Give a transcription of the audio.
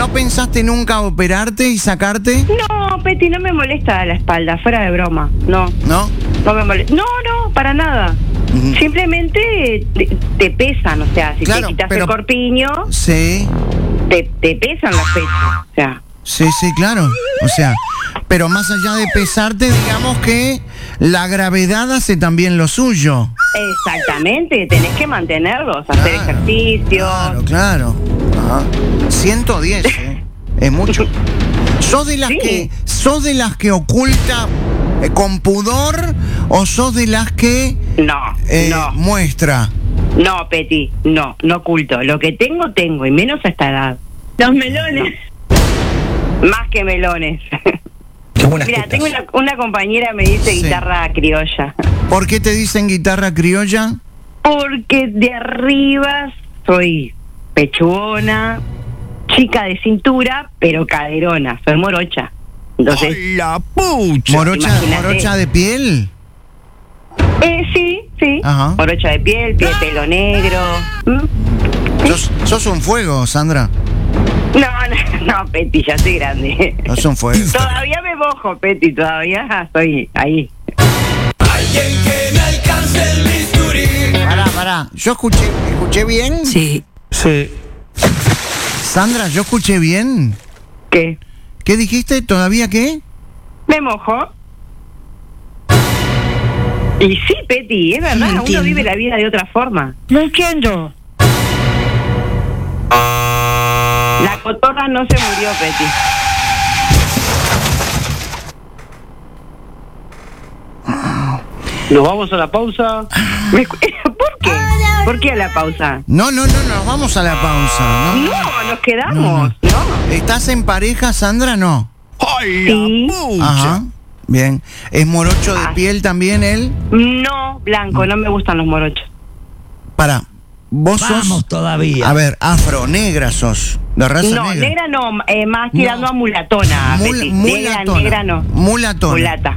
¿No pensaste nunca operarte y sacarte? No, Peti, no me molesta la espalda, fuera de broma. No. ¿No? No me molesta. No, para nada. Simplemente te pesan, o sea, si Claro, te quitas pero- el corpiño, Sí. te pesan las pechos. O sea, Sí, claro. O sea, pero más allá de pesarte, digamos que la gravedad hace también lo suyo. exactamente, tenés que mantenerlos, hacer Claro, ejercicio. Claro. Ajá. 110, es mucho. ¿Sos de las Sí. que oculta con pudor o sos de las que No, muestra? no, Peti, no oculto. Lo que tengo, y menos a esta edad. Los melones. Más que melones. Qué buenas Mira, tetas. tengo una compañera me dice Sí. guitarra criolla. ¿Por qué te dicen guitarra criolla? Porque de arriba soy pechugona, chica de cintura, pero caderona, soy morocha. Entonces, ¡La pucha! Imagínate. ¿Morocha de piel? sí, Ajá. morocha de piel, pelo negro. ¿Sos un fuego, Sandra? No, Peti, ya soy grande. Sos un fuego. Todavía me mojo, Peti, todavía estoy ahí. Alguien que me alcance el bisturí. Pará. ¿Yo escuché bien? Sí. Sandra, ¿yo escuché bien? ¿Qué? ¿Qué dijiste? ¿Todavía qué? Me mojo. Y sí, Peti, es verdad, No uno entiendo. vive la vida de otra forma. No entiendo. La cotorra no se murió, Peti. Nos vamos a la pausa. ¿Por qué? ¿Por qué a la pausa? No, vamos a la pausa. No, nos quedamos, ¿no? ¿Estás en pareja, Sandra? No. ¡Ay, Sí. la pucha! Ajá. Bien. ¿Es morocho de piel también él? No, blanco, no me gustan los morochos. Para. ¿Vos Vamos sos? todavía. A ver, negra sos. De raza No, negra. negra no, más tirando a mulatona, Peti. Mulatona. Negra no. Mulatona. Mulata.